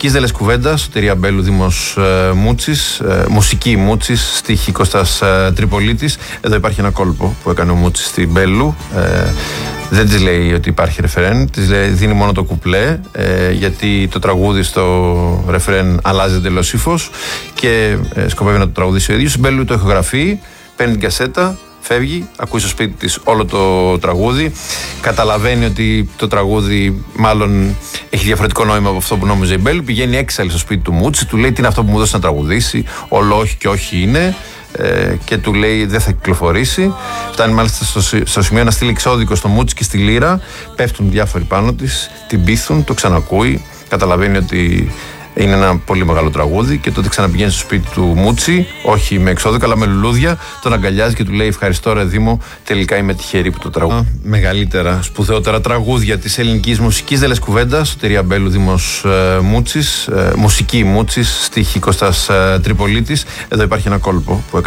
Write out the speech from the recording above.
Μουσικής δεν λες κουβέντα, Σωτηρία Μπέλου, Δήμος Μούτσης, μουσική Μούτσης, στίχη Κώστας Τριπολίτης. Εδώ υπάρχει ένα κόλπο που έκανε ο Μούτσης στην Μπέλου. Δεν της λέει ότι υπάρχει ρεφρέν, της λέει, δίνει μόνο το κουπλέ, γιατί το τραγούδι στο ρεφρέν αλλάζει εντελώς ύφος και σκοπεύει να το τραγουδήσει ο ίδιος. Η Μπέλου το ηχογραφεί, παίρνει την κασέτα, φεύγει, ακούει στο σπίτι της όλο το τραγούδι, καταλαβαίνει ότι το τραγούδι μάλλον έχει διαφορετικό νόημα από αυτό που νόμιζε η Μπέλου, πηγαίνει έξαλλη στο σπίτι του Μούτση, του λέει τι είναι αυτό που μου δώσει να τραγουδήσει, όλο όχι και όχι είναι, και του λέει δεν θα κυκλοφορήσει. Φτάνει μάλιστα στο σημείο να στείλει εξώδικο στο Μούτση και στη Λύρα, πέφτουν διάφοροι πάνω της, την πείθουν, το ξανακούει, καταλαβαίνει ότι είναι ένα πολύ μεγάλο τραγούδι και τότε ξαναπηγαίνει στο σπίτι του Μούτσι, όχι με εξώδικα αλλά με λουλούδια, τον αγκαλιάζει και του λέει ευχαριστώ ρε Δήμο, τελικά είμαι τυχερή που το τραγούδι. Μεγαλύτερα, σπουδαιότερα τραγούδια της ελληνικής μουσικής δεν λες κουβέντα, Σωτηρία Μπέλου, Δήμος Μούτσης, μουσική Μούτσης, στίχη Κώστας Τριπολίτης. Εδώ υπάρχει ένα κόλπο που έκανε